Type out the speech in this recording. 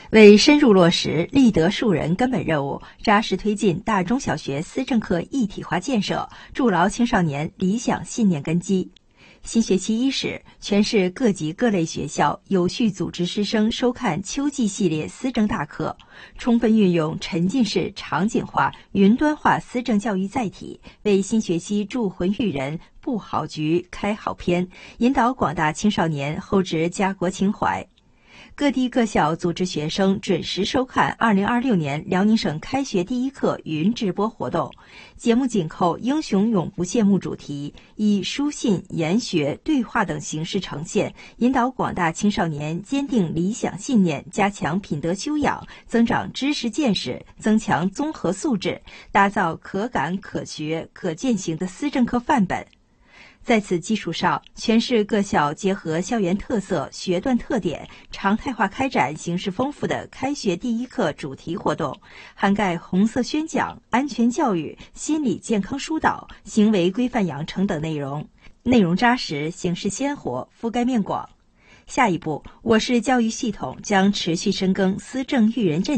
为深入落实立德树人根本任务，扎实推进大中小学思政课一体化建设，筑牢青少年理想信念根基。新学期伊始，全市各级各类学校有序组织师生收看秋季系列思政大课，充分运用沉浸式、场景化、云端化思政教育载体，为新学期铸魂育人、布好局、开好篇，引导广大青少年厚植家国情怀。各地各校组织学生准时收看2026年辽宁省开学第一课云直播活动，节目紧扣英雄永不谢幕主题，以书信、研学、对话等形式呈现，引导广大青少年坚定理想信念，加强品德修养，增长知识见识，增强综合素质，打造可感可学可践行的思政课范本。在此基础上，全市各校结合校园特色、学段特点，常态化开展形式丰富的开学第一课主题活动，涵盖红色宣讲、安全教育、心理健康疏导、行为规范养成等内容，内容扎实，形式鲜活，覆盖面广。下一步，我市教育系统将持续深耕思政育人振